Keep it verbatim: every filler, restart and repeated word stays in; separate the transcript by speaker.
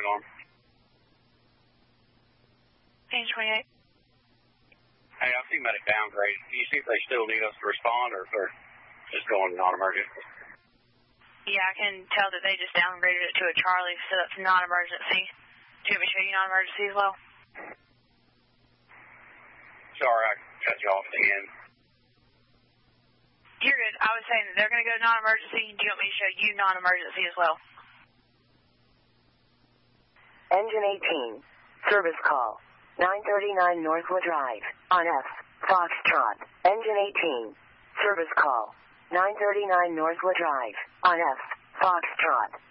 Speaker 1: warning on them.
Speaker 2: Page twenty-eight.
Speaker 1: Hey, I've seen medic downgrade. Can you see if they still need us to respond or if they're just going non-emergency?
Speaker 2: Yeah, I can tell that they just downgraded it to a Charlie, so that's non-emergency. Do you want me to show you non-emergency as well?
Speaker 1: Sorry, I cut you off again.
Speaker 2: You're good. I was saying that they're going to go non-emergency. Do you want me to show you non-emergency as well?
Speaker 3: Engine eighteen. Service call. nine thirty-nine Northwood Drive. On F. Foxtrot. Engine eighteen. Service call. nine thirty-nine Northwood Drive. On F. Foxtrot.